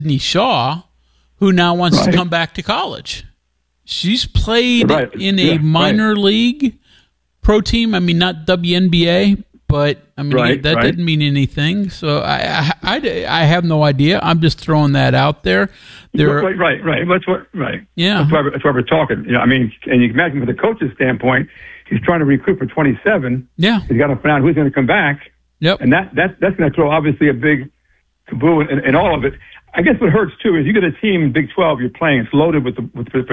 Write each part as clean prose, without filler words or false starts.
Sydney Shaw, who now wants to come back to college. She's played in a minor league pro team. I mean, not WNBA, but I mean that didn't mean anything. So I have no idea. I'm just throwing that out there. Right. Yeah. That's why we're talking. You know, I mean, and you can imagine from the coach's standpoint, he's trying to recruit for 27. Yeah. He's got to find out who's going to come back. Yep. And that's going to throw obviously a big caboose in all of it. I guess what hurts too is you get a team in Big 12 you're playing. It's loaded for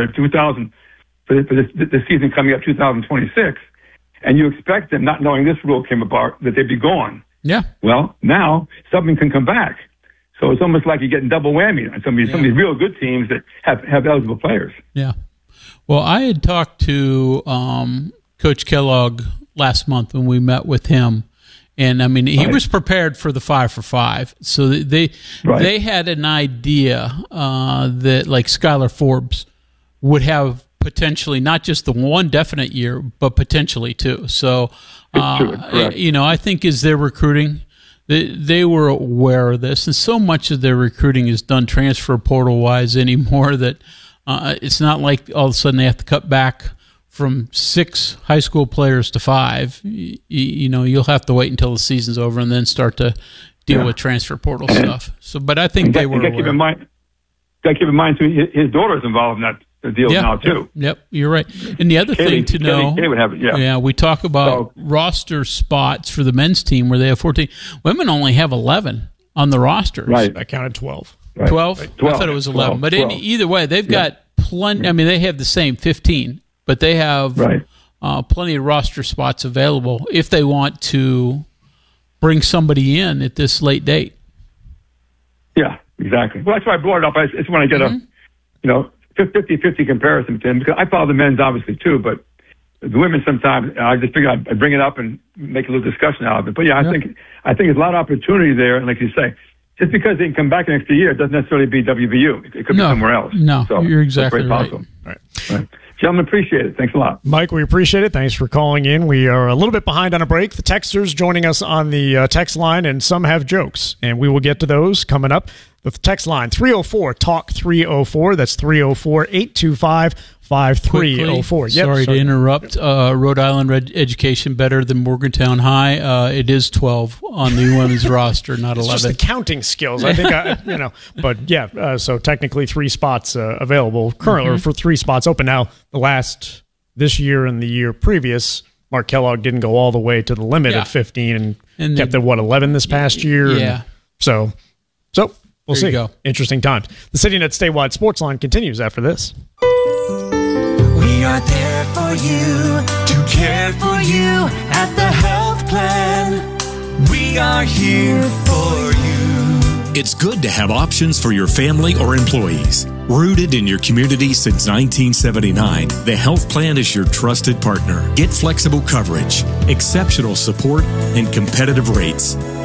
this season coming up 2026, and you expect them, not knowing this rule came about, that they'd be gone. Yeah. Well, now something can come back, so it's almost like you're getting double whammy on some of these real good teams that have eligible players. Yeah. Well, I had talked to Coach Kellogg last month when we met with him. And, I mean, he was prepared for the 5 for 5. So they had an idea that, like, Skylar Forbes would have potentially not just the one definite year, but potentially two. So, you know, I think as they're recruiting, they were aware of this. And so much of their recruiting is done transfer portal-wise anymore that it's not like all of a sudden they have to cut back from 6 high school players to 5, you know, you'll have to wait until the season's over and then start to deal with transfer portal stuff. So, but I think they were aware. Keep in mind, too, his daughter's involved in that deal now too. Yep, you're right. And the other thing to know, would have it, we talk about roster spots for the men's team where they have 14. Women only have 11 on the rosters. Right, I counted 12. 12? I thought it was 11. 12. But either way, they've got plenty. I mean, they have the same 15. But they have plenty of roster spots available if they want to bring somebody in at this late date. Yeah, exactly. Well, that's why I brought it up. It's when I get a 50-50 comparison to him, because I follow the men's obviously too, but the women sometimes I just figure I'd bring it up and make a little discussion out of it. But I think there's a lot of opportunity there, and like you say, just because they can come back next year doesn't necessarily be WVU. It could be somewhere else. No, so you're exactly right. All right. Gentlemen, appreciate it. Thanks a lot. Mike, we appreciate it. Thanks for calling in. We are a little bit behind on a break. The texters joining us on the text line, and some have jokes, and we will get to those coming up. The text line, 304-TALK-304. That's 304-825-5304. Sorry to interrupt. Rhode Island Education better than Morgantown High. It is 12 on the women's roster, not 11. It's just the counting skills. I think, but yeah, so technically 3 spots available currently, or for 3 spots open. Now, this year and the year previous, Mark Kellogg didn't go all the way to the limit at 15 and kept at 11 this past year. Yeah. So we'll see. Go. Interesting times. The CityNet Statewide Sports Line continues after this. We are there for you, to care for you at the health plan. We are here for you. It's good to have options for your family or employees. Rooted in your community since 1979, the health plan is your trusted partner. Get flexible coverage, exceptional support, and competitive rates.